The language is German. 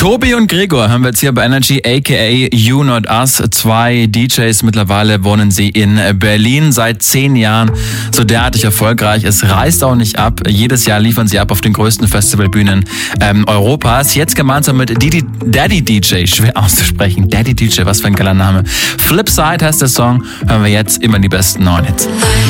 Tobi und Gregor haben wir jetzt hier bei Energy, aka You Not Us. 2 DJs, mittlerweile wohnen sie in Berlin, seit 10 Jahren so derartig erfolgreich. Es reißt auch nicht ab. Jedes Jahr liefern sie ab auf den größten Festivalbühnen Europas. Jetzt gemeinsam mit Daddy DJ, schwer auszusprechen. Daddy DJ, was für ein geiler Name. Flipside heißt der Song. Hören wir jetzt immer die besten neuen Hits.